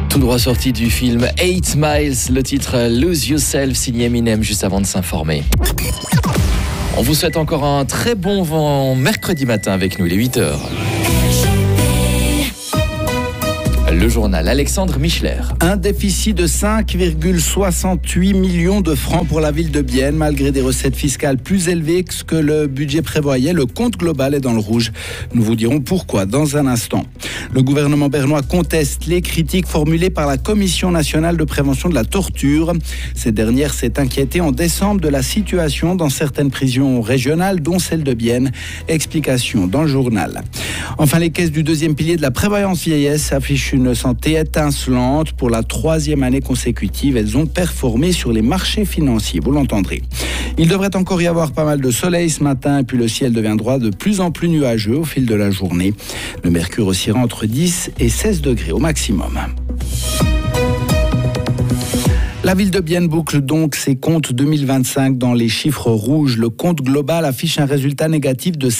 Tout droit sorti du film 8 Miles, le titre Lose Yourself, signé Eminem, juste avant de s'informer. On vous souhaite encore un très bon vent mercredi matin avec nous, il est 8h. Le journal, Alexandre Michler. Un déficit de 5,68 millions de francs pour la ville de Bienne. Malgré des recettes fiscales plus élevées que ce que le budget prévoyait, le compte global est dans le rouge. Nous vous dirons pourquoi dans un instant. Le gouvernement bernois conteste les critiques formulées par la Commission nationale de prévention de la torture. Cette dernière s'est inquiétée en décembre de la situation dans certaines prisons régionales, dont celle de Bienne. Explication dans le journal. Enfin, les caisses du deuxième pilier de la prévoyance vieillesse affichent une santé étincelante. Pour la 3e année consécutive, elles ont performé sur les marchés financiers, vous l'entendrez. Il devrait encore y avoir pas mal de soleil ce matin et puis le ciel deviendra de plus en plus nuageux au fil de la journée. Le mercure oscillera entre 10 et 16 degrés au maximum. La ville de Bienne boucle donc ses comptes 2025 dans les chiffres rouges. Le compte global affiche un résultat négatif de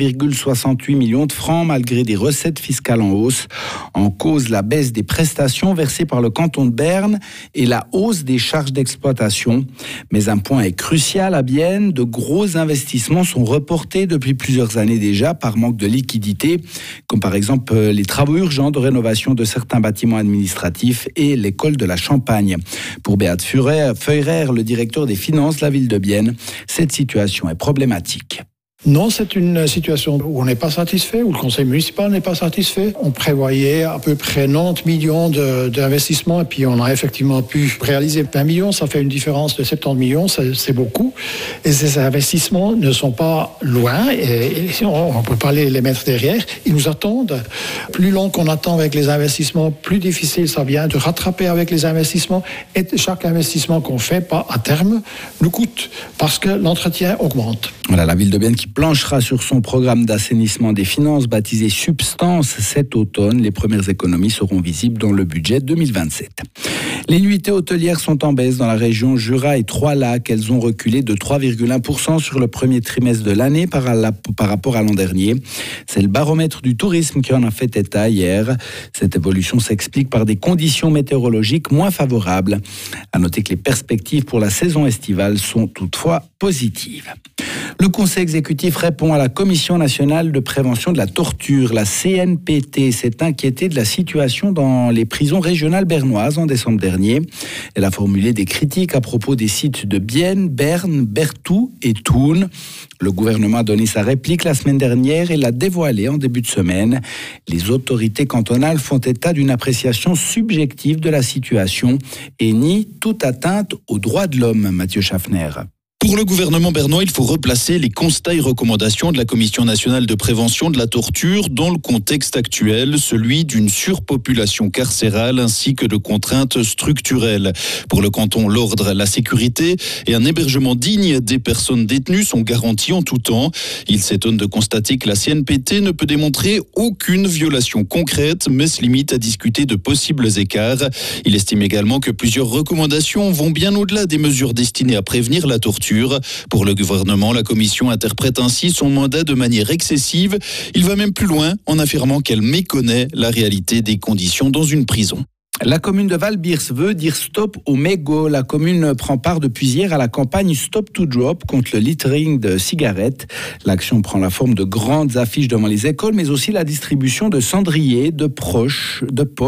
5,68 millions de francs malgré des recettes fiscales en hausse. En cause, la baisse des prestations versées par le canton de Berne et la hausse des charges d'exploitation. Mais un point est crucial à Bienne, de gros investissements sont reportés depuis plusieurs années déjà par manque de liquidité, comme par exemple les travaux urgents de rénovation de certains bâtiments administratifs et l'école de la Champagne. Pour Beat Feurer, le directeur des finances de la ville de Bienne, cette situation est problématique. Non, c'est une situation où on n'est pas satisfait, où le conseil municipal n'est pas satisfait. On prévoyait à peu près 90 millions d'investissements et puis on a effectivement pu réaliser 20 millions. Ça fait une différence de 70 millions, c'est beaucoup. Et ces investissements ne sont pas loin et on ne peut pas les mettre derrière. Ils nous attendent. Plus long qu'on attend avec les investissements, plus difficile ça devient de rattraper avec les investissements. Et chaque investissement qu'on fait, pas à terme, nous coûte parce que l'entretien augmente. Voilà, la ville de Bienne qui planchera sur son programme d'assainissement des finances baptisé Substance cet automne. Les premières économies seront visibles dans le budget 2027. Les nuitées hôtelières sont en baisse dans la région Jura et Trois-Lacs. Elles ont reculé de 3,1% sur le premier trimestre de l'année par rapport à l'an dernier. C'est le baromètre du tourisme qui en a fait état hier. Cette évolution s'explique par des conditions météorologiques moins favorables. À noter que les perspectives pour la saison estivale sont toutefois positives. Le Conseil exécutif répond à la Commission nationale de prévention de la torture. La CNPT s'est inquiétée de la situation dans les prisons régionales bernoises en décembre dernier. Elle a formulé des critiques à propos des sites de Bienne, Berne, Berthoud et Thun. Le gouvernement a donné sa réplique la semaine dernière et l'a dévoilée en début de semaine. Les autorités cantonales font état d'une appréciation subjective de la situation et nient toute atteinte aux droits de l'homme, Mathieu Schaffner. Pour le gouvernement bernois, il faut replacer les constats et recommandations de la Commission nationale de prévention de la torture dans le contexte actuel, celui d'une surpopulation carcérale ainsi que de contraintes structurelles. Pour le canton, l'ordre, la sécurité et un hébergement digne des personnes détenues sont garantis en tout temps. Il s'étonne de constater que la CNPT ne peut démontrer aucune violation concrète, mais se limite à discuter de possibles écarts. Il estime également que plusieurs recommandations vont bien au-delà des mesures destinées à prévenir la torture. Pour le gouvernement, la commission interprète ainsi son mandat de manière excessive. Il va même plus loin en affirmant qu'elle méconnaît la réalité des conditions dans une prison. La commune de Val-Birs veut dire stop aux mégots. La commune prend part depuis hier à la campagne Stop to Drop contre le littering de cigarettes. L'action prend la forme de grandes affiches devant les écoles, mais aussi la distribution de cendriers de poches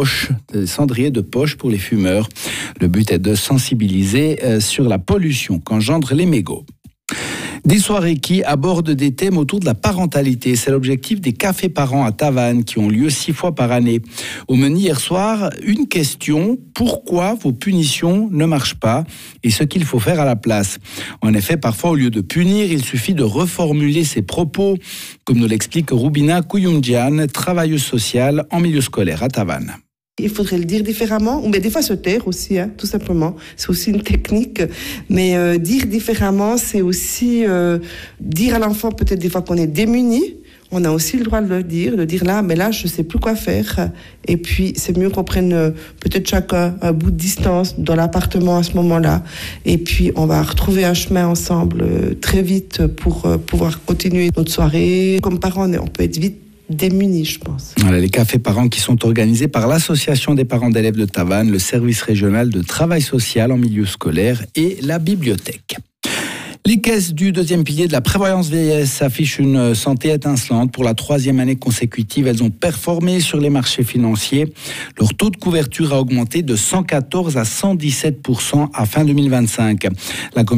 pour les fumeurs. Le but est de sensibiliser sur la pollution qu'engendrent les mégots. Des soirées qui abordent des thèmes autour de la parentalité. C'est l'objectif des cafés parents à Tavannes qui ont lieu 6 fois par année. Au menu hier soir, une question: pourquoi vos punitions ne marchent pas et ce qu'il faut faire à la place. En effet, parfois, au lieu de punir, il suffit de reformuler ses propos, comme nous l'explique Rubina Kouyundian, travailleuse sociale en milieu scolaire à Tavannes. Il faudrait le dire différemment, ou mais des fois se taire aussi, tout simplement. C'est aussi une technique. Mais dire différemment, c'est aussi dire à l'enfant peut-être des fois qu'on est démuni. On a aussi le droit de le dire là, mais là, je sais plus quoi faire. Et puis, c'est mieux qu'on prenne peut-être chacun un bout de distance dans l'appartement à ce moment-là. Et puis, on va retrouver un chemin ensemble très vite pour pouvoir continuer notre soirée. Comme parents, on peut être vite démunis, je pense. Voilà, les cafés parents qui sont organisés par l'Association des parents d'élèves de Tavannes, le service régional de travail social en milieu scolaire et la bibliothèque. Les caisses du deuxième pilier de la prévoyance vieillesse affichent une santé étincelante. Pour la 3e année consécutive, elles ont performé sur les marchés financiers. Leur taux de couverture a augmenté de 114 à 117% à fin 2025. La